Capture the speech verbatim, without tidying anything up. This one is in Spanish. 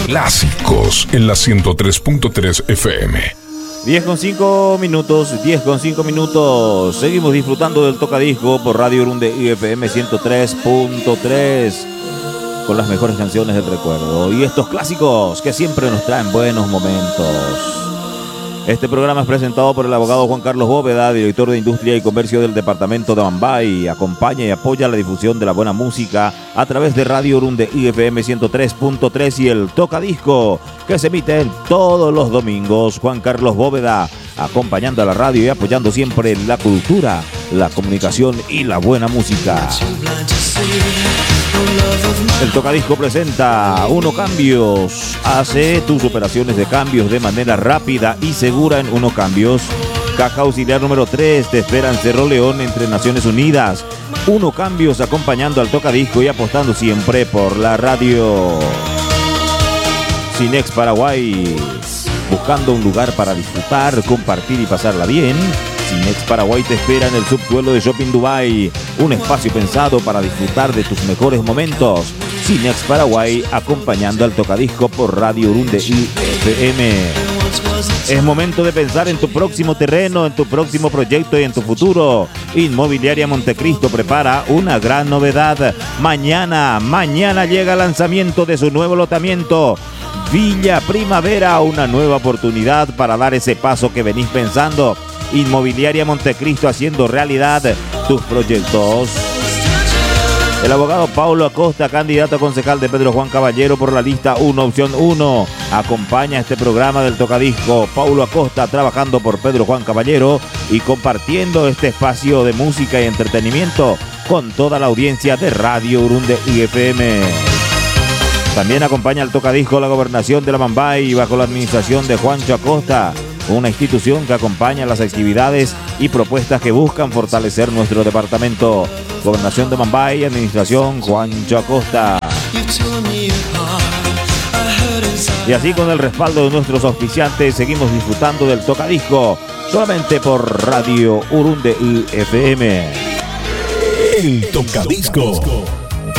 Clásicos en la ciento tres punto tres F M. diez con cinco minutos, diez con cinco minutos. Seguimos disfrutando del tocadisco por Radio Urunde y F M ciento tres punto tres con las mejores canciones del recuerdo y estos clásicos que siempre nos traen buenos momentos. Este programa es presentado por el abogado Juan Carlos Bóveda, director de Industria y Comercio del Departamento de Amambay. Acompaña y apoya la difusión de la buena música a través de Radio Urunde y F M ciento tres punto tres y el Tocadisco, que se emite todos los domingos. Juan Carlos Bóveda, acompañando a la radio y apoyando siempre la cultura, la comunicación y la buena música. El Tocadisco presenta Uno Cambios. Hace tus operaciones de cambios de manera rápida y segura en Uno Cambios. Caja auxiliar número tres te espera en Cerro León, entre Naciones Unidas. Uno Cambios, acompañando al Tocadisco y apostando siempre por la radio. Cinex Paraguay, buscando un lugar para disfrutar, compartir y pasarla bien. Cinex Paraguay te espera en el subsuelo de Shopping Dubai, un espacio pensado para disfrutar de tus mejores momentos. Cinex Paraguay, acompañando al Tocadisco por Radio Urunde y F M. Es momento de pensar en tu próximo terreno, en tu próximo proyecto y en tu futuro. Inmobiliaria Montecristo prepara una gran novedad. Mañana, mañana llega el lanzamiento de su nuevo lotamiento. Villa Primavera, una nueva oportunidad para dar ese paso que venís pensando. Inmobiliaria Montecristo, haciendo realidad tus proyectos. El abogado Paulo Acosta, candidato a concejal de Pedro Juan Caballero por la lista uno, opción uno, acompaña este programa del Tocadisco. Paulo Acosta, trabajando por Pedro Juan Caballero y compartiendo este espacio de música y entretenimiento con toda la audiencia de Radio Urunde y F M. También acompaña al Tocadisco la gobernación de la Amambay bajo la administración de Juancho Acosta, una institución que acompaña las actividades y propuestas que buscan fortalecer nuestro departamento. Gobernación de Amambay, administración Juancho Acosta. Y así, con el respaldo de nuestros auspiciantes, seguimos disfrutando del Tocadisco solamente por Radio Urunde y F M. El Tocadisco.